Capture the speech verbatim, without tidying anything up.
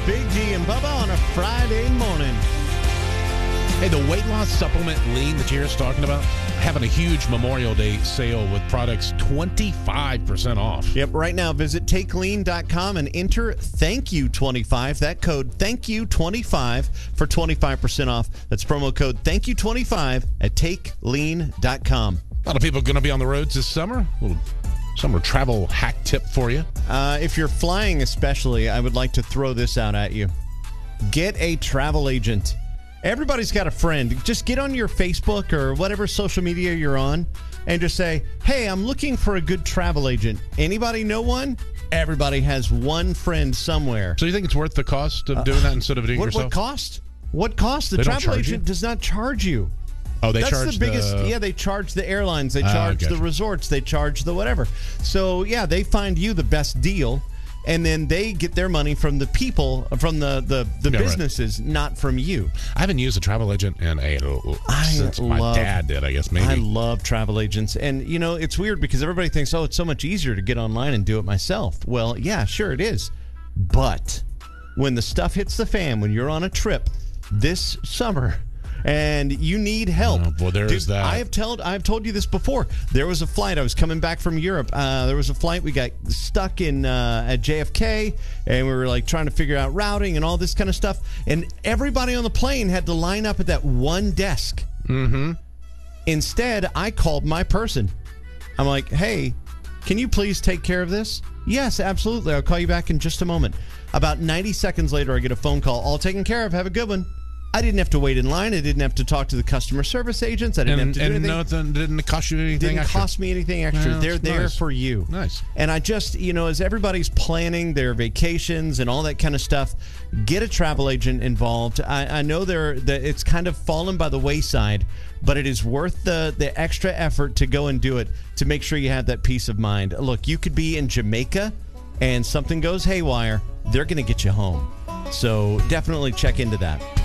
Big G and Bubba on a Friday morning. Hey, the weight loss supplement Lean that you're just talking about, having a huge Memorial Day sale with products twenty-five percent off. Yep, right now visit take lean dot com and enter thank you twenty-five. That code thank you twenty-five for twenty-five percent off. That's promo code thank you twenty-five at take lean dot com. A lot of people are going to be on the roads this summer. A little summer travel hack tip for you. Uh, if you're flying especially, I would like to throw this out at you. Get a travel agent. Everybody's got a friend. Just get on your Facebook or whatever social media you're on and just say, hey, I'm looking for a good travel agent. Anybody know one? Everybody has one friend somewhere. So you think it's worth the cost of doing that instead of doing it What, yourself? what cost? What cost? The They don't travel charge agent you? does not charge you. Oh, they That's charge the biggest. the... Yeah, they charge the airlines. They Ah, charge gotcha. the resorts. They charge the whatever. So, yeah, they find you the best deal, and then they get their money from the people, from the, the, the Yeah, right. businesses, not from you. I haven't used a travel agent in a I since my love- dad did, I guess, maybe. I love travel agents. And, you know, it's weird because everybody thinks, oh, it's so much easier to get online and do it myself. Well, yeah, sure it is. But when the stuff hits the fan, when you're on a trip this summer and you need help. Oh, boy, there Dude, is that. I have told I've told you this before. There was a flight. I was coming back from Europe. Uh, there was a flight. We got stuck in uh, at J F K, and we were like trying to figure out routing and all this kind of stuff. And everybody on the plane had to line up at that one desk. Mm-hmm. Instead, I called my person. I'm like, hey, can you please take care of this? Yes, absolutely. I'll call you back in just a moment. About ninety seconds later, I get a phone call. All taken care of. Have a good one. I didn't have to wait in line. I didn't have to talk to the customer service agents. I didn't And, have to do and anything. nothing, didn't it cost you anything Didn't extra? cost me anything extra. Yeah, They're that's there nice. for you. Nice. And I just, you know, as everybody's planning their vacations and all that kind of stuff, get a travel agent involved. I, I know they're, that it's kind of fallen by the wayside, but it is worth the, the extra effort to go and do it to make sure you have that peace of mind. Look, you could be in Jamaica and something goes haywire. They're going to get you home. So definitely check into that.